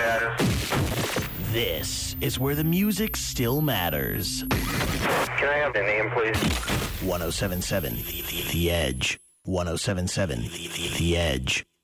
This is where the music still matters. Can I have the name, please? 1077 The Edge. 1077 The Edge.